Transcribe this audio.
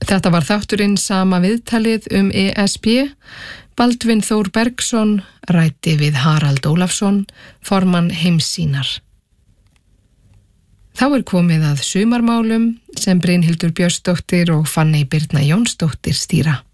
Þetta var þátturinn Sama viðtalið ESB. Baldvin Þór Bergsson ræddi við Harald Ólafsson, formann Heimssýnar. Þá komið að sumarmálum sem Brynhildur Björnsdóttir og Fanney Birna Jónsdóttir stýra.